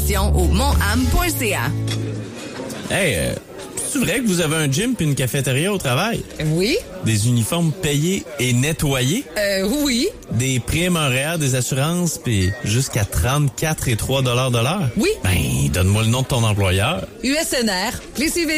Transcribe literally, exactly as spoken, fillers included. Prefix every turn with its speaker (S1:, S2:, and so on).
S1: informations au monham point c a.
S2: Hey, euh, c'est vrai que vous avez un gym puis une cafétéria au travail?
S1: Oui.
S2: Des uniformes payés et nettoyés?
S1: Euh, oui.
S2: Des primes horaires, des assurances, puis jusqu'à trente-quatre et trois dollars de l'heure?
S1: Oui.
S2: Ben, donne-moi le nom de ton employeur.
S1: U S N R, les civils.